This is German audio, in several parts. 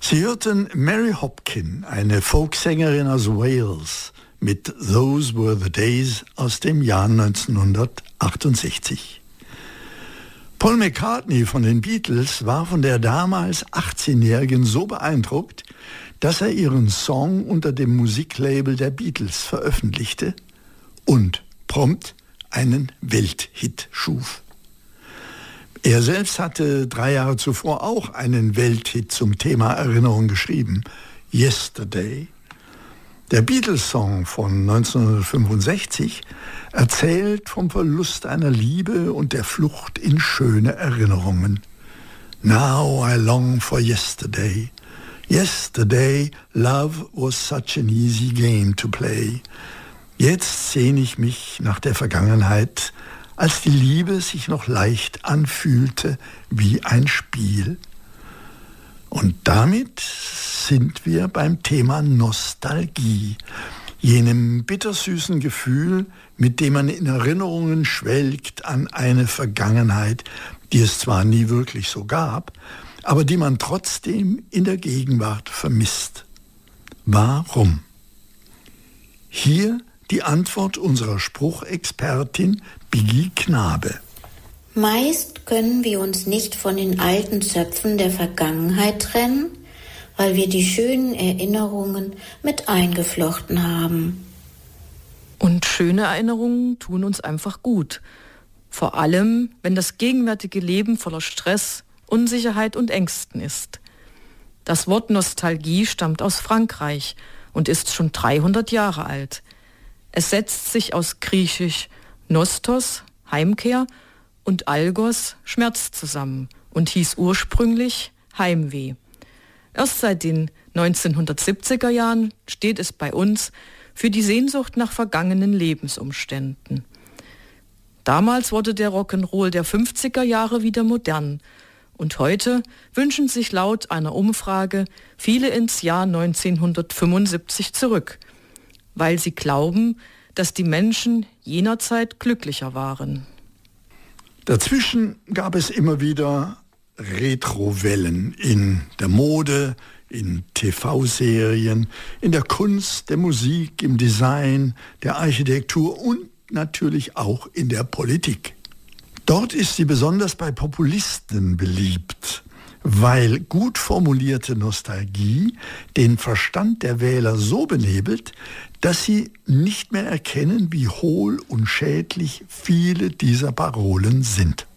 Sie hörten Mary Hopkin, eine Folksängerin aus Wales, mit Those Were the Days aus dem Jahr 1968. Paul McCartney von den Beatles war von der damals 18-Jährigen so beeindruckt, dass er ihren Song unter dem Musiklabel der Beatles veröffentlichte und prompt einen Welthit schuf. Er selbst hatte 3 Jahre zuvor auch einen Welthit zum Thema Erinnerung geschrieben, Yesterday. Der Beatles-Song von 1965 erzählt vom Verlust einer Liebe und der Flucht in schöne Erinnerungen. Now I long for yesterday. Yesterday, love was such an easy game to play. Jetzt sehne ich mich nach der Vergangenheit, als die Liebe sich noch leicht anfühlte wie ein Spiel. Und damit sind wir beim Thema Nostalgie, jenem bittersüßen Gefühl, mit dem man in Erinnerungen schwelgt an eine Vergangenheit, die es zwar nie wirklich so gab, aber die man trotzdem in der Gegenwart vermisst. Warum? Hier die Antwort unserer Spruchexpertin Biggie Knabe. Meist können wir uns nicht von den alten Zöpfen der Vergangenheit trennen, weil wir die schönen Erinnerungen mit eingeflochten haben. Und schöne Erinnerungen tun uns einfach gut. Vor allem, wenn das gegenwärtige Leben voller Stress, Unsicherheit und Ängsten ist. Das Wort Nostalgie stammt aus Frankreich und ist schon 300 Jahre alt. Es setzt sich aus griechisch Nostos, Heimkehr, und Algos, Schmerz zusammen und hieß ursprünglich Heimweh. Erst seit den 1970er Jahren steht es bei uns für die Sehnsucht nach vergangenen Lebensumständen. Damals wurde der Rock'n'Roll der 50er Jahre wieder modern und heute wünschen sich laut einer Umfrage viele ins Jahr 1975 zurück, weil sie glauben, dass die Menschen jener Zeit glücklicher waren. Dazwischen gab es immer wieder Retrowellen in der Mode, in TV-Serien, in der Kunst, der Musik, im Design, der Architektur und natürlich auch in der Politik. Dort ist sie besonders bei Populisten beliebt, weil gut formulierte Nostalgie den Verstand der Wähler so benebelt, dass sie nicht mehr erkennen, wie hohl und schädlich viele dieser Parolen sind.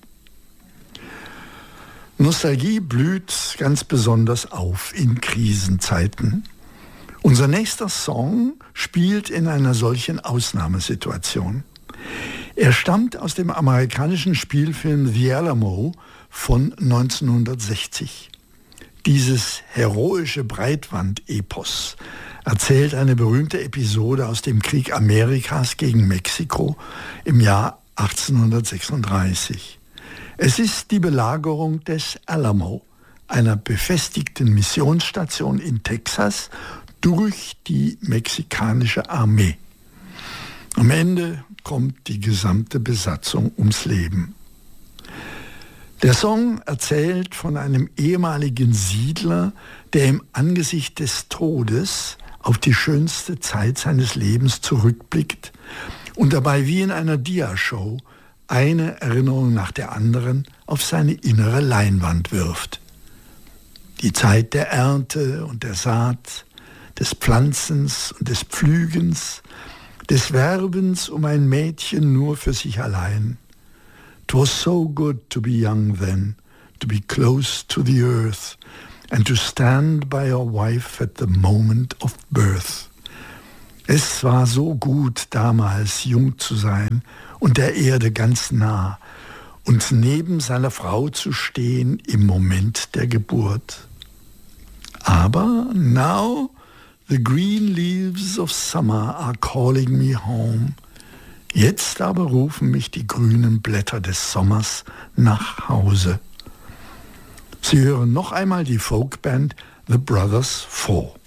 Nostalgie blüht ganz besonders auf in Krisenzeiten. Unser nächster Song spielt in einer solchen Ausnahmesituation. Er stammt aus dem amerikanischen Spielfilm The Alamo von 1960. Dieses heroische Breitwand-Epos erzählt eine berühmte Episode aus dem Krieg Amerikas gegen Mexiko im Jahr 1836. Es ist die Belagerung des Alamo, einer befestigten Missionsstation in Texas, durch die mexikanische Armee. Am Ende kommt die gesamte Besatzung ums Leben. Der Song erzählt von einem ehemaligen Siedler, der im Angesicht des Todes auf die schönste Zeit seines Lebens zurückblickt und dabei wie in einer Diashow eine Erinnerung nach der anderen auf seine innere Leinwand wirft. Die Zeit der Ernte und der Saat, des Pflanzens und des Pflügens, des Werbens um ein Mädchen nur für sich allein. 'Twas so good to be young then, to be close to the earth, and to stand by your wife at the moment of birth. Es war so gut, damals jung zu sein und der Erde ganz nah und neben seiner Frau zu stehen im Moment der Geburt. Aber now the green leaves of summer are calling me home. Jetzt aber rufen mich die grünen Blätter des Sommers nach Hause. Sie hören noch einmal die Folkband The Brothers Four.